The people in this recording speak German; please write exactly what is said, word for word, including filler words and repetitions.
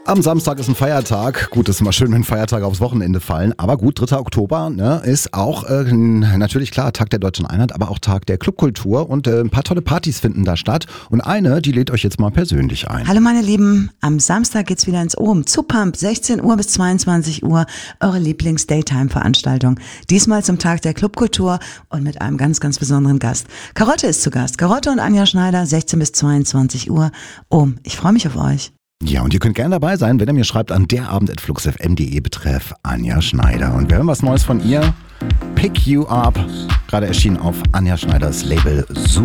Am Samstag ist ein Feiertag. Gut, ist immer schön, wenn Feiertage aufs Wochenende fallen. Aber gut, dritter Oktober ne, ist auch äh, natürlich klar Tag der Deutschen Einheit, aber auch Tag der Clubkultur. Und äh, ein paar tolle Partys finden da statt. Und eine, die lädt euch jetzt mal persönlich ein. Hallo meine Lieben, am Samstag geht's wieder ins Ohm. Zu Pump, sechzehn Uhr bis zweiundzwanzig Uhr, eure Lieblings-Daytime-Veranstaltung. Diesmal zum Tag der Clubkultur und mit einem ganz, ganz besonderen Gast. Karotte ist zu Gast. Karotte und Anja Schneider, sechzehn bis zweiundzwanzig Uhr. Ohm, ich freue mich auf euch. Ja, und ihr könnt gerne dabei sein, wenn ihr mir schreibt an derabend at fluxfm punkt de betreff Anja Schneider. Und wir hören was Neues von ihr. Pick You Up, gerade erschienen auf Anja Schneiders Label Zoom.